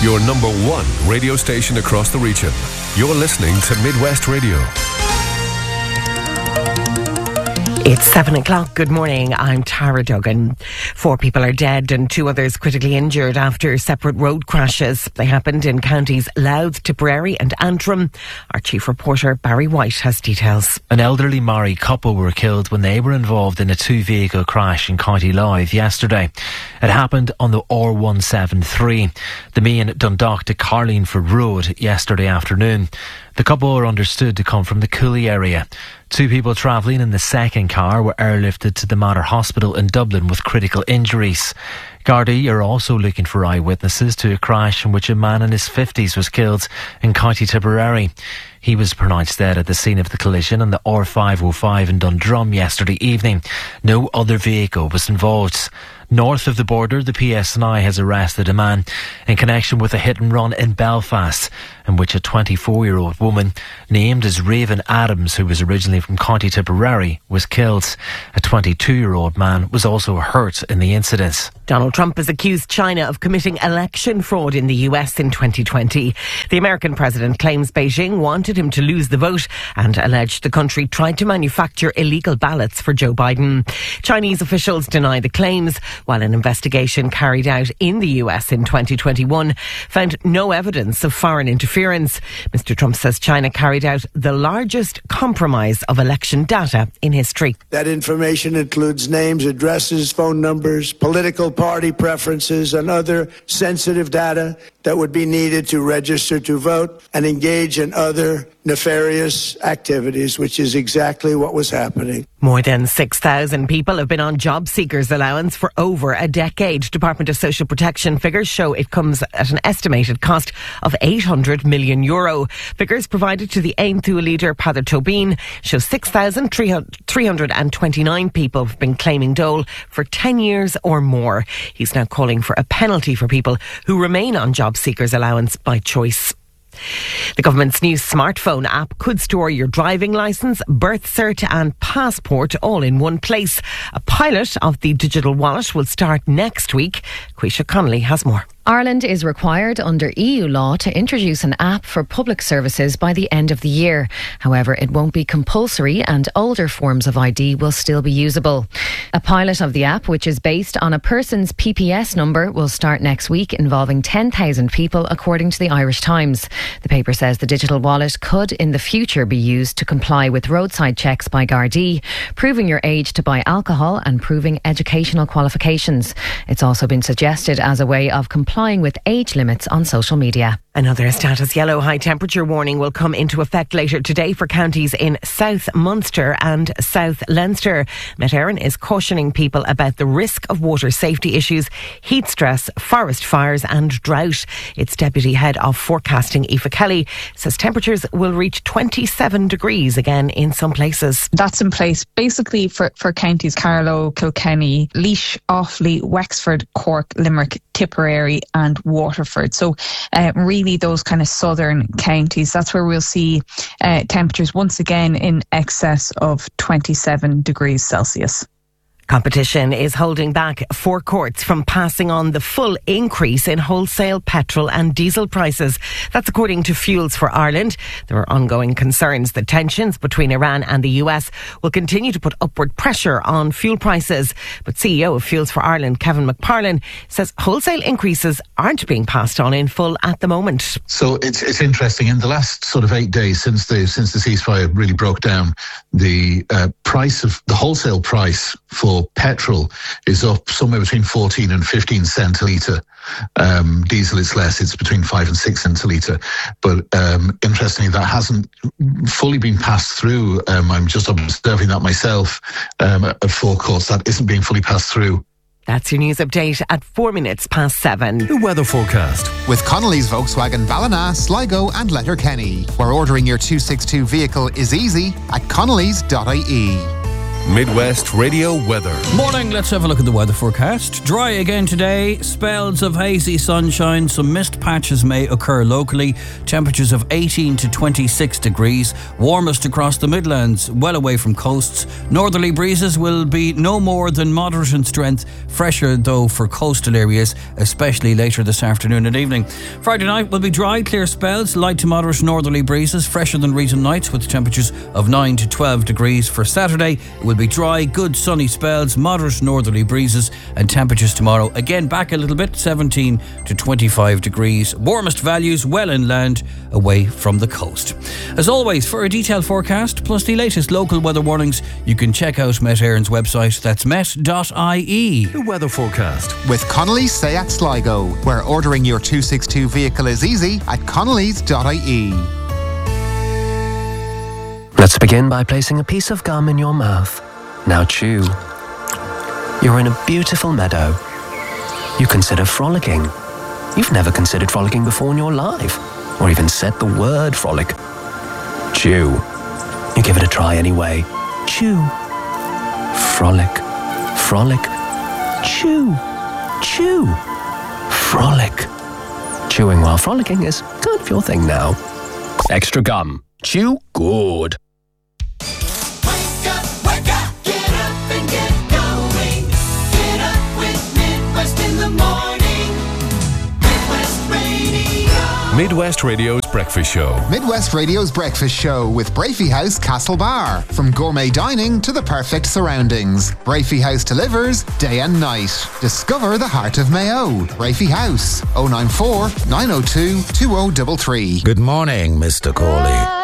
your number one radio station across the region. You're listening to Midwest Radio. It's 7 o'clock. Good morning. I'm Tara Duggan. 4 people are dead and 2 others critically injured after separate road crashes. They happened in counties Louth, Tipperary and Antrim. Our chief reporter Barry White has details. An elderly Murray couple were killed when they were involved in a 2-vehicle crash in County Louth yesterday. It happened on the R173, the main Dundalk to Carlingford Road, yesterday afternoon. The couple were understood to come from the Cooley area. 2 people travelling in the second car were airlifted to the Mater Hospital in Dublin with critical injuries. Gardaí are also looking for eyewitnesses to a crash in which a man in his 50s was killed in County Tipperary. He was pronounced dead at the scene of the collision on the R505 in Dundrum yesterday evening. No other vehicle was involved. North of the border, the PSNI has arrested a man in connection with a hit and run in Belfast, in which a 24-year-old woman named as Raven Adams, who was originally from County Tipperary, was killed. A 22-year-old man was also hurt in the incident. Donald Trump has accused China of committing election fraud in the US in 2020. The American president claims Beijing wanted him to lose the vote and alleged the country tried to manufacture illegal ballots for Joe Biden. Chinese officials deny the claims, while an investigation carried out in the US in 2021 found no evidence of foreign interference. Mr. Trump says China carried out the largest compromise of election data in history. That information includes names, addresses, phone numbers, political party preferences, and other sensitive data that would be needed to register to vote and engage in other nefarious activities, which is exactly what was happening. More than 6,000 people have been on job seekers allowance for over a decade. Department of Social Protection figures show it comes at an estimated cost of €800 million. Figures provided to the Aon Thuaidh leader Peadar Tóibín show 6,329 people have been claiming dole for 10 years or more. He's now calling for a penalty for people who remain on job seekers allowance by choice. The government's new smartphone app could store your driving licence, birth cert and passport all in one place. A pilot of the digital wallet will start next week. Quisha Connolly has more. Ireland is required under EU law to introduce an app for public services by the end of the year. However, it won't be compulsory and older forms of ID will still be usable. A pilot of the app, which is based on a person's PPS number, will start next week, involving 10,000 people, according to the Irish Times. The paper says the digital wallet could in the future be used to comply with roadside checks by Gardaí, proving your age to buy alcohol and proving educational qualifications. It's also been suggested as a way of complying with age limits on social media. Another status yellow high temperature warning will come into effect later today for counties in South Munster and South Leinster. Met Éireann is cautioning people about the risk of water safety issues, heat stress, forest fires and drought. Its deputy head of forecasting, Aoife Kelly, says temperatures will reach 27 degrees again in some places. That's in place basically for counties Carlow, Kilkenny, Laois, Offaly, Wexford, Cork, Limerick, Tipperary and Waterford. So really those kind of southern counties, that's where we'll see temperatures once again in excess of 27 degrees Celsius. Competition is holding back forecourts from passing on the full increase in wholesale petrol and diesel prices. That's according to Fuels for Ireland. There are ongoing concerns that tensions between Iran and the US will continue to put upward pressure on fuel prices. But CEO of Fuels for Ireland, Kevin McParlin, says wholesale increases aren't being passed on in full at the moment. So it's interesting. In the last sort of 8 days since the ceasefire really broke down, the wholesale price for petrol is up somewhere between 14 and 15 cents a litre. Diesel is less, it's between 5 and 6 cents a litre. But interestingly, that hasn't fully been passed through. I'm just observing that myself at forecourts. That isn't being fully passed through. That's your news update at 7:04. The weather forecast. With Connolly's Volkswagen Ballina, Sligo and Letterkenny, where ordering your 262 vehicle is easy at connellys.ie. Midwest Radio weather. Morning, let's have a look at the weather forecast. Dry again today, spells of hazy sunshine, some mist patches may occur locally, temperatures of 18 to 26 degrees, warmest across the Midlands, well away from coasts. Northerly breezes will be no more than moderate in strength, fresher though for coastal areas, especially later this afternoon and evening. Friday night will be dry, clear spells, light to moderate northerly breezes, fresher than recent nights with temperatures of 9 to 12 degrees. For Saturday, it will be dry, good sunny spells, moderate northerly breezes, and temperatures tomorrow again back a little bit, 17 to 25 degrees. Warmest values well inland, away from the coast. As always, for a detailed forecast plus the latest local weather warnings, you can check out Met Éireann's website. That's met.ie. The weather forecast with Connolly's Seat Sligo, where ordering your 262 vehicle is easy at connolly's.ie. Let's begin by placing a piece of gum in your mouth. Now chew. You're in a beautiful meadow. You consider frolicking. You've never considered frolicking before in your life, or even said the word frolic. Chew. You give it a try anyway. Chew. Frolic. Frolic. Chew. Chew. Frolic. Chewing while frolicking is kind of your thing now. Extra gum. Chew good. Wake up, get up and get going. Get up with Midwest in the morning. Midwest Radio. Midwest Radio's breakfast show. Midwest Radio's breakfast show with Brafey House Castle Bar. From gourmet dining to the perfect surroundings, Brafey House delivers day and night. Discover the heart of Mayo. Brafey House, 094 902 2033. Good morning, Mr. Corley.